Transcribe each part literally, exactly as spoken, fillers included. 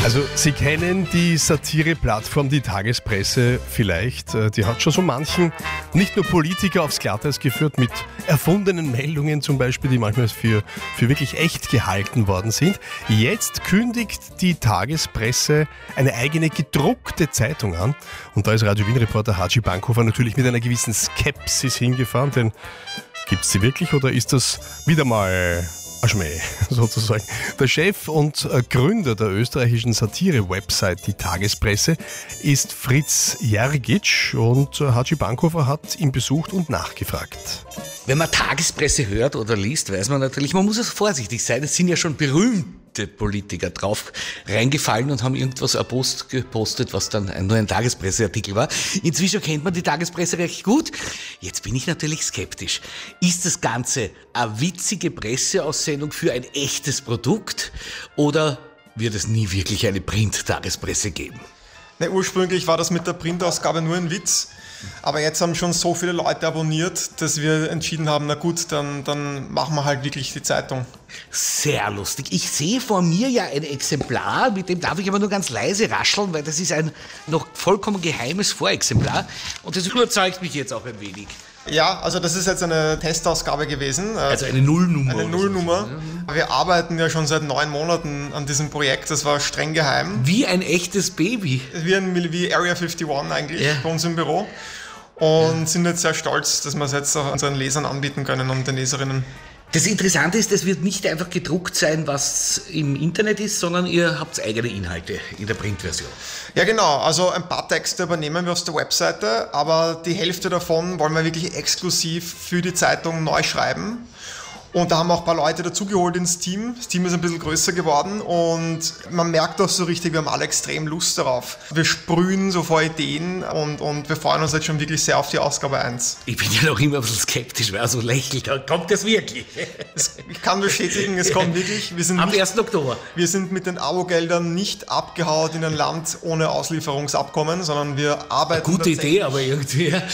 Also Sie kennen die Satire-Plattform Die Tagespresse vielleicht. Die hat schon so manchen, nicht nur Politiker, aufs Glatteis geführt mit erfundenen Meldungen zum Beispiel, die manchmal für, für wirklich echt gehalten worden sind. Jetzt kündigt die Tagespresse eine eigene gedruckte Zeitung an. Und da ist Radio Wien-Reporter Haji Bankhofer natürlich mit einer gewissen Skepsis hingefahren, denn gibt es sie wirklich oder ist das wieder mal ein Schmäh, sozusagen? Der Chef und Gründer der österreichischen Satire-Website Die Tagespresse ist Fritz Jergic und Haji Bankhofer hat ihn besucht und nachgefragt. Wenn man Tagespresse hört oder liest, weiß man natürlich, man muss also vorsichtig sein. Es sind ja schon berühmte Politiker drauf reingefallen und haben irgendwas ein Post gepostet, was dann nur ein Tagespresseartikel war. Inzwischen kennt man die Tagespresse recht gut. Jetzt bin ich natürlich skeptisch. Ist das Ganze eine witzige Presseaussendung für ein echtes Produkt oder wird es nie wirklich eine Print-Tagespresse geben? Ne, ursprünglich war das mit der Printausgabe nur ein Witz. Aber jetzt haben schon so viele Leute abonniert, dass wir entschieden haben, na gut, dann, dann machen wir halt wirklich die Zeitung. Sehr lustig. Ich sehe vor mir ja ein Exemplar, mit dem darf ich aber nur ganz leise rascheln, weil das ist ein noch vollkommen geheimes Vorexemplar. Und das überzeugt mich jetzt auch ein wenig. Ja, also das ist jetzt eine Testausgabe gewesen. Also eine Nullnummer. Eine Nullnummer. Wir arbeiten ja schon seit neun Monaten an diesem Projekt, das war streng geheim. Wie ein echtes Baby. Wie, ein, wie Area einundfünfzig eigentlich ja. bei uns im Büro. Und ja. sind jetzt sehr stolz, dass wir es jetzt auch unseren Lesern anbieten können und den Leserinnen. Das Interessante ist, es wird nicht einfach gedruckt sein, was im Internet ist, sondern ihr habt eigene Inhalte in der Printversion. Ja genau, also ein paar Texte übernehmen wir aus der Webseite, aber die Hälfte davon wollen wir wirklich exklusiv für die Zeitung neu schreiben. Und da haben wir auch ein paar Leute dazugeholt ins Team. Das Team ist ein bisschen größer geworden und man merkt auch so richtig, wir haben alle extrem Lust darauf. Wir sprühen so vor Ideen und, und wir freuen uns jetzt schon wirklich sehr auf die Ausgabe eins. Ich bin ja noch immer ein bisschen skeptisch, weil er so lächelt. Kommt das wirklich? Es, ich kann bestätigen, es kommt wirklich. Wir sind Am nicht, ersten Oktober. Wir sind mit den Abo-Geldern nicht abgehauen in ein Land ohne Auslieferungsabkommen, sondern wir arbeiten... Eine gute Idee, aber irgendwie. Ja,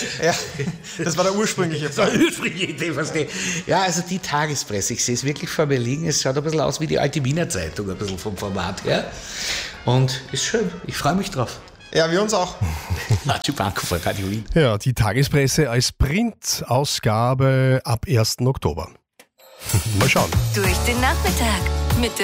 das war der ursprüngliche Plan. Das war die ursprüngliche Idee, verstehe. Ja, also die Tagespresse, ich sehe es wirklich vor mir liegen. Es schaut ein bisschen aus wie die alte Wiener Zeitung, ein bisschen vom Format her. Und ist schön, ich freue mich drauf. Ja, wir uns auch. Haji Bankhofer, Radio Wien. Ja, die Tagespresse als Printausgabe ab ersten Oktober. Mal schauen. Durch den Nachmittag mit dem